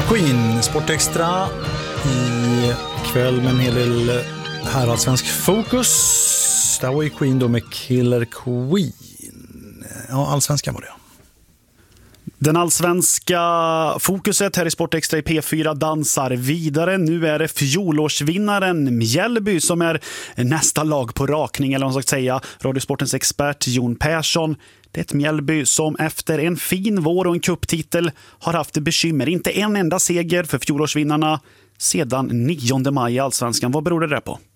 Queen, Sportextra i kväll med en hel del herrallsvensk fokus. Där var ju Queen då med Killer Queen. Ja, allsvenskan var det. Den allsvenska fokuset här i Sportextra i P4 dansar vidare. Nu är det fjolårsvinnaren Mjällby som är nästa lag på rakning, eller vad man ska säga. Radiosportens expert Jon Persson. Det är ett Mjällby som efter en fin vår och en cuptitel har haft bekymmer. Inte en enda seger för fjolårsvinnarna sedan 9 maj i allsvenskan. Vad beror det där på?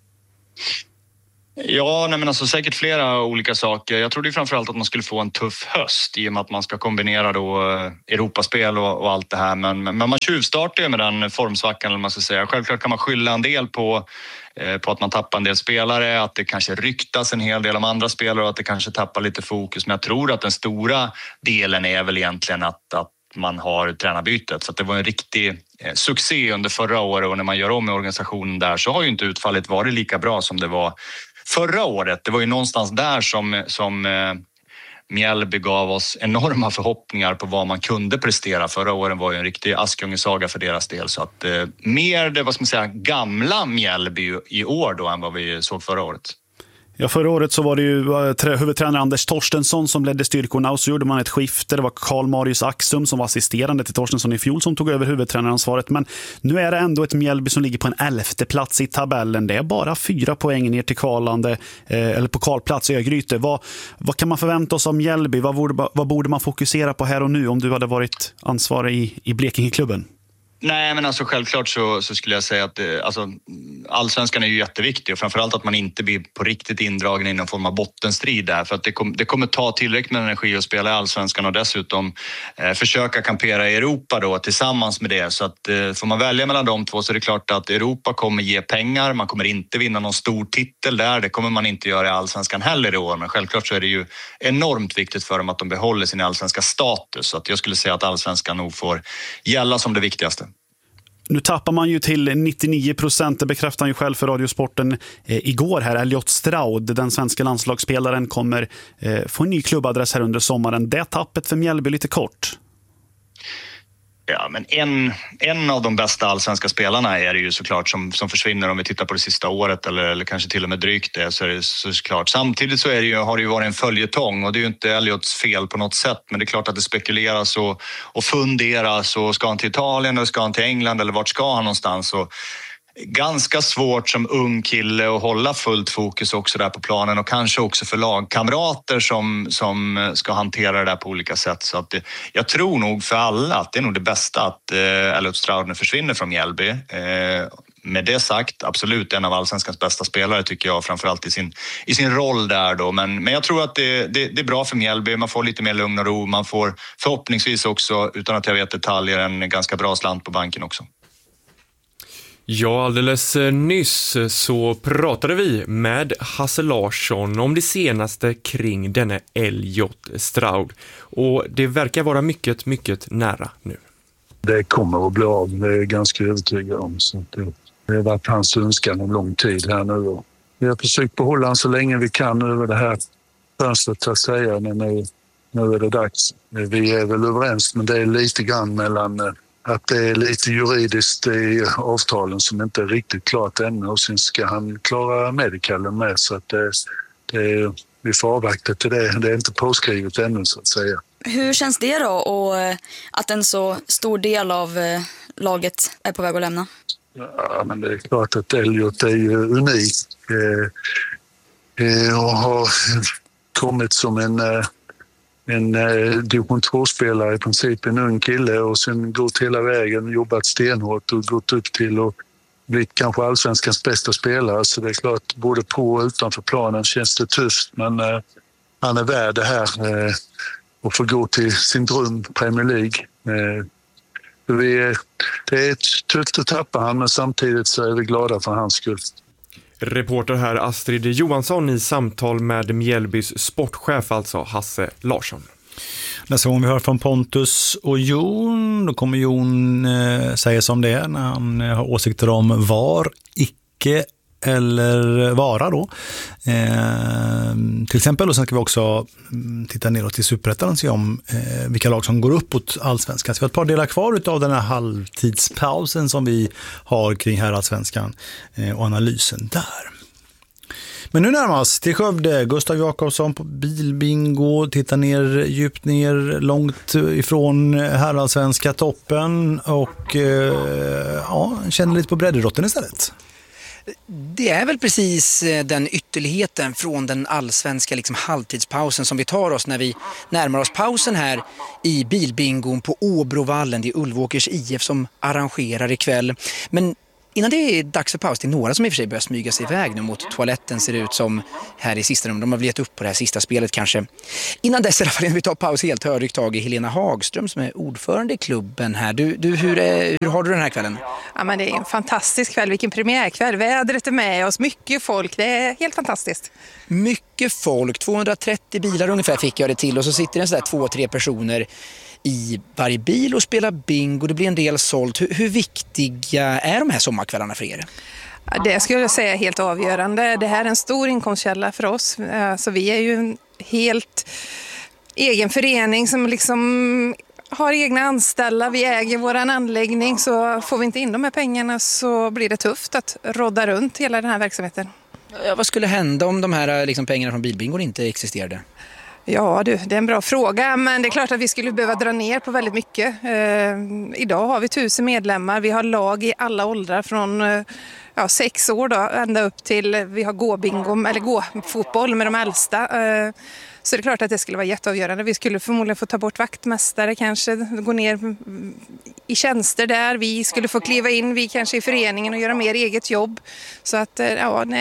Ja, men alltså säkert flera olika saker. Jag trodde framförallt att man skulle få en tuff höst i och med att man ska kombinera då Europaspel och allt det här. Men man tjuvstartar ju med den formsvackan, eller man ska säga. Självklart kan man skylla en del på att man tappar en del spelare, att det kanske ryktas en hel del om andra spelare och att det kanske tappar lite fokus. Men jag tror att den stora delen är väl egentligen att man har tränarbytet. Så att det var en riktig succé under förra året, och när man gör om i organisationen där så har ju inte utfallet varit lika bra som det var förra året. Det var ju någonstans där som Mjällby gav oss enorma förhoppningar på vad man kunde prestera. Förra året var ju en riktig Askungesaga för deras del. Så att mer det, vad ska man säga, gamla Mjällby i år då än vad vi såg förra året. Ja, förra året så var det ju huvudtränare Anders Torstensson som ledde styrkorna, och så gjorde man ett skifte. Det var Karl Marius Axum som var assisterande till Torstensson i fjol som tog över huvudtränaransvaret. Men nu är det ändå ett Mjällby som ligger på en 11:e plats i tabellen. Det är bara 4 poäng ner till kvalande, eller på kvalplats i Örgryte. Vad kan man förvänta oss av Mjällby? Vad borde man fokusera på här och nu om du hade varit ansvarig i Blekingeklubben? Nej, men alltså självklart så skulle jag säga att allsvenskan är ju jätteviktig, och framförallt att man inte blir på riktigt indragen i någon form av bottenstrid där, för att det kommer ta tillräckligt med energi att spela i allsvenskan och dessutom försöka kampera i Europa då tillsammans med det. Så att får man välja mellan de två så är det klart att Europa kommer ge pengar, man kommer inte vinna någon stor titel där, det kommer man inte göra i allsvenskan heller i år, men självklart så är det ju enormt viktigt för dem att de behåller sin allsvenska status, så att jag skulle säga att allsvenskan nog får gälla som det viktigaste. Nu tappar man ju till 99%, det bekräftar han ju själv för Radiosporten igår här. Elliot Stroud, den svenska landslagsspelaren, kommer få en ny klubbadress här under sommaren. Det tappet för Mjällby lite kort. Ja, men en av de bästa allsvenska spelarna är det ju såklart som försvinner om vi tittar på det sista året eller kanske till och med drygt det, så är det såklart. Samtidigt så har det ju varit en följetong, och det är ju inte Elliots fel på något sätt, men det är klart att det spekuleras och funderas, och ska han till Italien eller ska han till England eller vart ska han någonstans, och ganska svårt som ung kille att hålla fullt fokus också där på planen, och kanske också för lagkamrater som ska hantera det där på olika sätt. Så att jag tror nog för alla att det är nog det bästa att Elliot Stroud försvinner från Mjällby. Med det sagt, absolut en av allsvenskans bästa spelare tycker jag, framförallt i sin roll där då. Men jag tror att det är bra för Mjällby, man får lite mer lugn och ro, man får förhoppningsvis också, utan att jag vet detaljer, en ganska bra slant på banken också. Ja, alldeles nyss så pratade vi med Hasse Larsson om det senaste kring denne Elliot Stroud. Och det verkar vara mycket, mycket nära nu. Det kommer att bli av, det är ganska övertygad om. Så det har varit hans önskan en lång tid här nu. Vi har försökt behålla han så länge vi kan över det här fönstret, så att säga, men nu är det dags. Vi är väl överens, men det är lite grann mellan att det är lite juridiskt i avtalen som inte är riktigt klart ännu, och sen ska han klara medicalen med, så att vi får avvakta till det. Det är inte påskrivet ännu, så att säga. Hur känns det då, och att en så stor del av laget är på väg att lämna? Ja, men det är klart att Elliot är ju unik och har kommit som en division 2-spelare, i princip en ung kille, och sen gått hela vägen, jobbat stenhårt och gått upp till och blivit kanske allsvenskans bästa spelare. Så det är klart, både på och utanför planen känns det tufft, men han är värd det här och få gå till sin dröm Premier League. Det är tufft att tappa han, men samtidigt så är vi glada för hans skull. Reporter här Astrid Johansson i samtal med Mjällbys sportchef, alltså Hasse Larsson. Nästa gång vi hör från Pontus och Jon, då kommer Jon säga som det är när han har åsikter om VAR, icke eller Vara då. Till exempel, och sen ska vi också titta neråt till Superettan och se om vilka lag som går uppåt allsvenskan. Så vi har ett par delar kvar av den här halvtidspausen som vi har kring här allsvenskan och analysen där. Men nu närmast till Skövde. Gustav Jakobsson på Bilbingo. Tittar ner, djupt ner, långt ifrån herrallsvenska toppen och känner lite på breddidrotten istället. Det är väl precis den ytterligheten från den allsvenska halvtidspausen som vi tar oss när vi närmar oss pausen här i Bilbingon på Åbrovallen. Det är Ulvåkers IF som arrangerar ikväll. Men innan det är dags för paus, det är några som i och för sig börjar smyga sig iväg nu mot toaletten, ser det ut som här i sista rummet. De har blivit upp på det här sista spelet kanske. Innan dess i alla fall, vi tar paus helt hörigt tag i Helena Hagström som är ordförande i klubben här. Du hur har du den här kvällen? Ja, men det är en fantastisk kväll, vilken premiärkväll. Vädret är med oss, mycket folk, det är helt fantastiskt. Mycket folk, 230 bilar ungefär fick jag det till, och så sitter det sådär 2-3 personer i varje bil och spelar bingo. Det blir en del sålt. Hur viktiga är de här sommarkvällarna för er? Det skulle jag säga är helt avgörande. Det här är en stor inkomstkälla för oss. Så vi är ju en helt egen förening som har egna anställda. Vi äger våran anläggning, så får vi inte in de här pengarna så blir det tufft att rodda runt hela den här verksamheten. Ja, vad skulle hända om de här pengarna från Bilbingo inte existerade? Ja du, det är en bra fråga, men det är klart att vi skulle behöva dra ner på väldigt mycket. Idag har vi 1000 medlemmar, vi har lag i alla åldrar från 6 år då, ända upp till vi har gåbingo eller gåfotboll med de äldsta. Så det är klart att det skulle vara jätteavgörande. Vi skulle förmodligen få ta bort vaktmästare, kanske gå ner i tjänster där. Vi skulle få kliva in, vi kanske i föreningen, och göra mer eget jobb. Så att det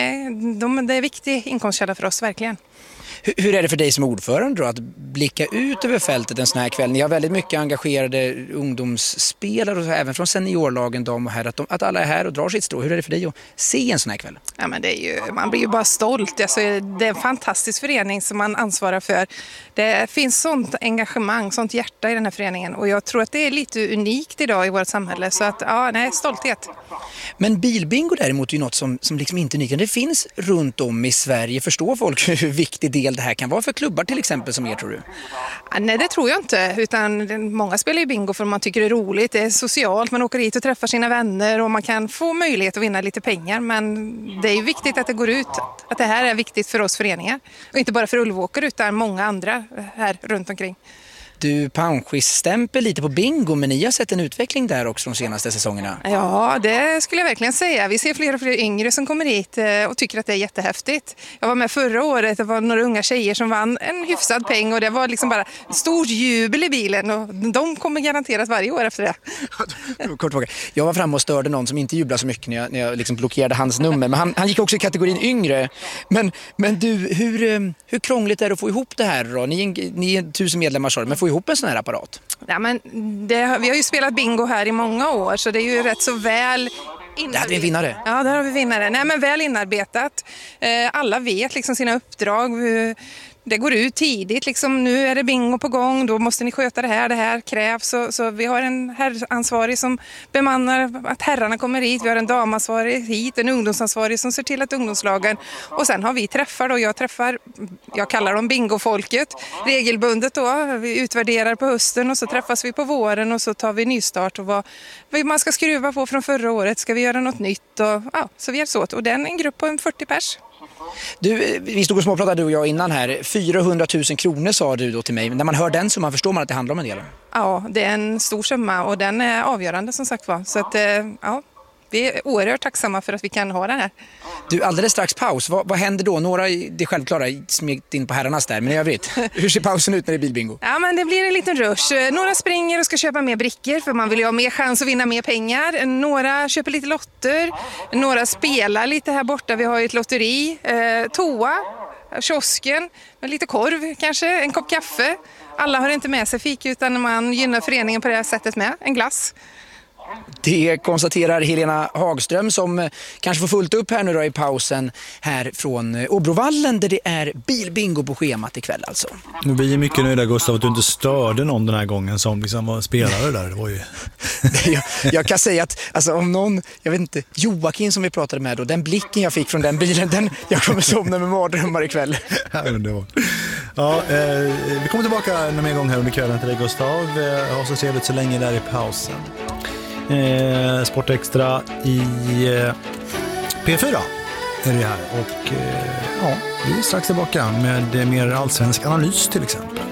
är en viktig inkomstkälla för oss, verkligen. Hur är det för dig som ordförande då att blicka ut över fältet en sån här kväll? Ni har väldigt mycket engagerade ungdomsspelare och även från seniorlagen, dam och herr, att alla är här och drar sitt strå. Hur är det för dig att se en sån här kväll? Ja, men man blir ju bara stolt. Alltså, det är en fantastisk förening som man ansvarar för. Det finns sånt engagemang, sånt hjärta i den här föreningen, och jag tror att det är lite unikt idag i vårt samhälle. Så att, stolthet. Men bilbingo däremot är ju något som inte är unikt. Det finns runt om i Sverige. Förstår folk hur viktig del det här kan vara för klubbar till exempel som er, tror du? Nej, det tror jag inte. Utan många spelar ju bingo för man tycker det är roligt. Det är socialt, man åker hit och träffar sina vänner och man kan få möjlighet att vinna lite pengar. Men det är ju viktigt att det går ut, att det här är viktigt för oss föreningar. Och inte bara för Ulvåker utan många andra här runt omkring. Du panschisstämpel lite på bingo, men ni har sett en utveckling där också de senaste säsongerna. Ja, det skulle jag verkligen säga. Vi ser fler och fler yngre som kommer hit och tycker att det är jättehäftigt. Jag var med förra året, det var några unga tjejer som vann en hyfsad peng och det var bara stort jubel i bilen, och de kommer garanterat varje år efter det. Kort fråga. Jag var framme och störde någon som inte jublade så mycket när jag blockerade hans nummer, men han gick också i kategorin yngre. Men du, hur krångligt är det att få ihop det här då? Ni är 1000 medlemmar, men får ihop en sån här apparat? Ja, men vi har ju spelat bingo här i många år, så det är ju rätt så väl inarbetat. Där hade vi en vinnare. Ja, där har vi vinnare. Nej, men väl inarbetat. Alla vet sina uppdrag. Det går ut tidigt. Nu är det bingo på gång, då måste ni sköta det här krävs. Så vi har en herransvarig som bemannar att herrarna kommer hit. Vi har en damansvarig hit, en ungdomsansvarig som ser till att ungdomslagen. Och sen har vi träffar då. Jag kallar dem bingofolket regelbundet då. Vi utvärderar på hösten och så träffas vi på våren och så tar vi nystart. Och vad man ska skruva på från förra året, ska vi göra något nytt? Så vi hjälps åt. Och den är en grupp på 40 pers. Du, vi stod och småpratade du och jag innan här. 400 000 kronor sa du då till mig. När man hör den summan förstår man att det handlar om en del. Ja, det är en stor summa och den är avgörande som sagt var. Så att, vi är oerhört tacksamma för att vi kan ha den här. Du, alldeles strax paus. Vad händer då? Några, det självklara, smekt in på herrarnas där. Men i övrigt, hur ser pausen ut när det är bilbingo? Ja, men det blir en liten rush. Några springer och ska köpa mer brickor för man vill ju ha mer chans att vinna mer pengar. Några köper lite lotter. Några spelar lite här borta. Vi har ju ett lotteri. Toa, kiosken, med lite korv kanske, en kopp kaffe. Alla har inte med sig fika utan man gynnar föreningen på det här sättet med. En glass. Det konstaterar Helena Hagström som kanske får fullt upp här nu då i pausen här från Åbrovallen där det är bilbingo på schemat ikväll alltså. Vi är mycket nöjda, Gustav, att du inte störde någon den här gången som liksom var spelare där. Det var ju... jag kan säga att alltså, om någon, jag vet inte, Joakim som vi pratade med då, den blicken jag fick från den bilen, jag kommer somna med mardrömmar ikväll. Ja, vi kommer tillbaka en mer gång här under kvällen till dig, Gustav. Ha så trevligt så länge där i pausen. Sportextra i P4 är det här och ja, vi är strax tillbaka med mer allsvensk analys till exempel.